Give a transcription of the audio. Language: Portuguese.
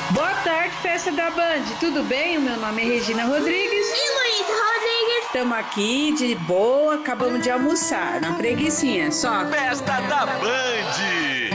Boa tarde, festa da Band. Tudo bem? O meu nome é Regina Rodrigues. E Luiz Rodrigues. Estamos aqui de boa, acabamos de almoçar, na preguicinha, só. Festa da Band.